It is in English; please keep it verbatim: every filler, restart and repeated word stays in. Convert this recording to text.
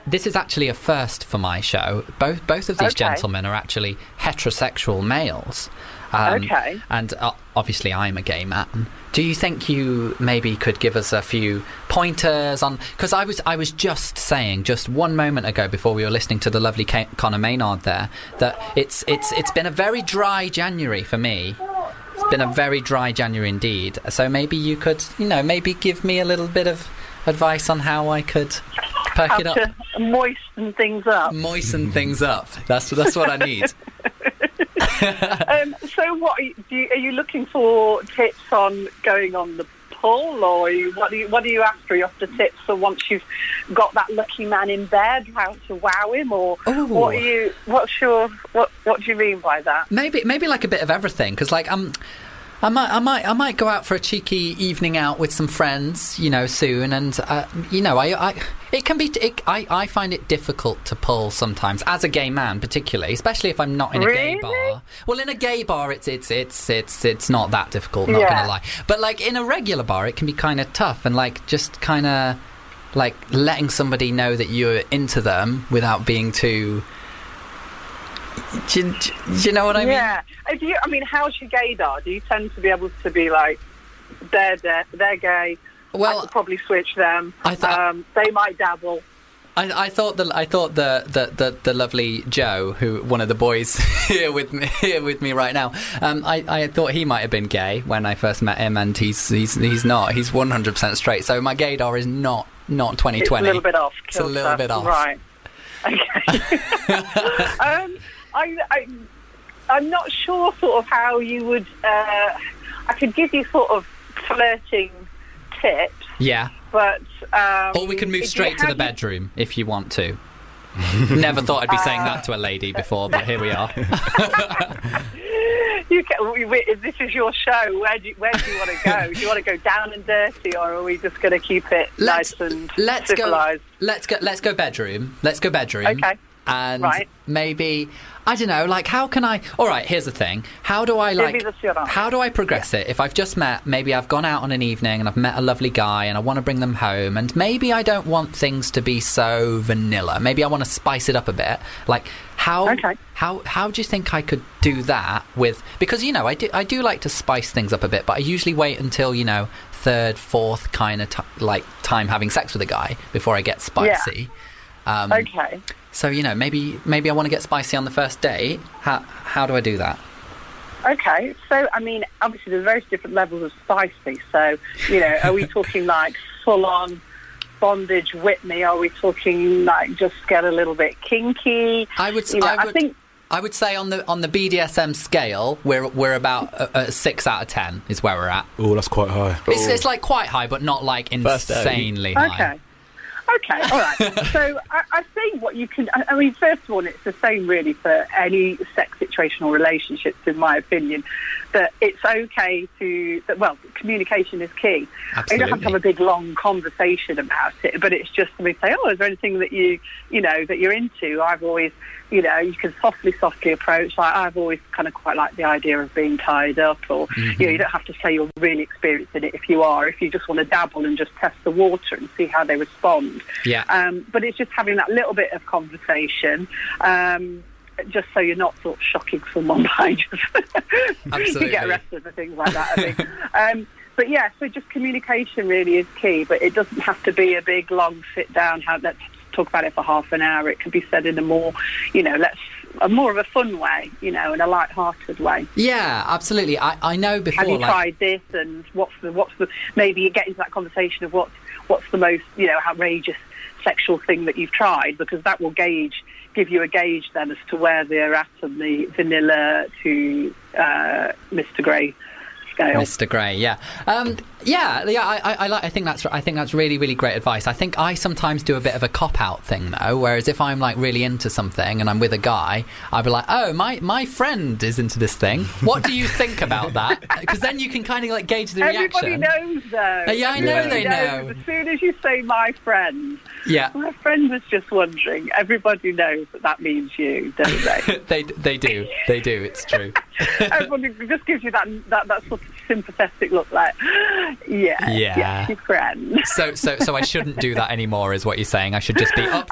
this is actually a first for my show. Both both of these Okay. gentlemen are actually heterosexual males. Um, Okay. And uh, obviously I'm a gay man. Do you think you maybe could give us a few pointers on... Because I was I was just saying, just one moment ago before we were listening to the lovely Ca- Conor Maynard there, that it's it's it's been a very dry January for me. It's been a very dry January indeed. So maybe you could, you know, maybe give me a little bit of advice on how I could perk How it up. to moisten things up. Moisten things up. That's, that's what I need. um, so, what are you, do you, are you looking for tips on going on the pull, or are you, what are you what are you after? Are you after tips for once you've got that lucky man in bed, how to wow him, or Ooh. what are you? What's your what? What do you mean by that? Maybe maybe like a bit of everything, because like um, I might I might I might go out for a cheeky evening out with some friends, you know, soon, and uh, you know, I, I it can be it, I I find it difficult to pull sometimes as a gay man, particularly, especially if I'm not in a Really? gay bar. Well, in a gay bar, it's it's it's it's it's not that difficult. Not Yeah. gonna lie, but like in a regular bar, it can be kind of tough, and like just kind of like letting somebody know that you're into them without being too. Do you, do you know what I mean? Yeah. Uh, do you, I mean, how's your gaydar? Do you tend to be able to be like, they're they're, they're gay? Well, I could probably switch them. I thought- um, they might dabble. I, I thought the I thought the, the, the, the lovely Joe, who one of the boys here with me here with me right now, um, I, I thought he might have been gay when I first met him, and he's he's he's not. He's one hundred percent straight. So my gaydar is not not twenty twenty. It's a little bit off. It's a little kilter. bit off. Right. Okay. um, I, I, I'm not sure sort of how you would... Uh, I could give you sort of flirting tips, Yeah. but... Um, Or we can move if you straight to the had- bedroom if you want to. Never thought I'd be saying that to a lady before, but here we are. You can, we, we, this is your show. Where do you, where do you want to go? Do you want to go down and dirty, or are we just going to keep it Let's nice and let's go. civilised? Let's go. Let's go bedroom. Let's go bedroom. Okay. And Right. maybe I don't know. Like, how can I? All right. Here's the thing. How do I Give like? me the scenario. How do I progress it? If I've just met, maybe I've gone out on an evening and I've met a lovely guy and I want to bring them home, and maybe I don't want things to be so vanilla. Maybe I want to spice it up a bit. Like, how? Okay. How? How do you think I could do that with? Because you know, I do. I do like to spice things up a bit, but I usually wait until you know third, fourth kind of t- like time having sex with a guy before I get spicy. Um, Okay. So you know, maybe maybe I want to get spicy on the first date. How how do I do that? Okay, so I mean, obviously there's various different levels of spicy. So, you know, are we talking like full-on bondage, whip me? Are we talking like just get a little bit kinky? I would. You know, I I would. think- I would say on the on the B D S M scale, we're we're about a, a six out of ten is where we're at. Oh, that's quite high. It's, it's like quite high, but not like First date. insanely high. Okay. Okay, all right. So I, I think what you can, I I mean, first of all, it's the same really for any sex situation or relationships, in my opinion, that it's okay to, that, well, communication is key. You don't have to have a big, long conversation about it, but it's just to say, oh, is there anything that you, you know, that you're into? I've always, you know, you can softly, softly approach. Like, I've always kind of quite liked the idea of being tied up, or, Mm-hmm. you know, you don't have to say you're really experienced in it if you are, if you just want to dabble and just test the water and see how they respond. Yeah. Um, but it's just having that little bit of conversation, um, just so you're not sort of shocking someone behind you. Absolutely. You get arrested for things like that, I think. um, but yeah, so just communication really is key, but it doesn't have to be a big, long sit down, how, let's talk about it for half an hour. It can be said in a more, you know, let's, a more of a fun way, you know, in a light-hearted way. Yeah, absolutely. I, I know before. Have you like, tried this, and what's the, what's the, maybe you get into that conversation of what's, what's the most, you know, outrageous sexual thing that you've tried, because that will gauge, give you a gauge then as to where they're at on the vanilla to uh, Mister Grey scale. Mister Grey, yeah, um, yeah, yeah. I, I, I like. I think that's. I think that's really, really great advice. I think I sometimes do a bit of a cop out thing though. Whereas if I'm like really into something and I'm with a guy, I'd be like, "Oh, my my friend is into this thing. What do you think about that?" Because then you can kind of like gauge the Everybody reaction. knows, though. Uh, yeah, I know Everybody they know. knows. As soon as you say "my friend," Yeah, my friend was just wondering. Everybody knows that that means you, don't they? they they do. They do. It's true. Everybody just gives you that that that sort of sympathetic look, like, yeah, Yeah. yeah, your friend. So so so I shouldn't do that anymore, is what you're saying. I should just be up